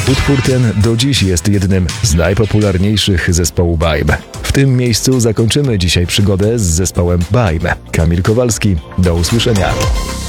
Utwór ten do dziś jest jednym z najpopularniejszych zespołu Baim. W tym miejscu zakończymy dzisiaj przygodę z zespołem Baim. Kamil Kowalski, do usłyszenia.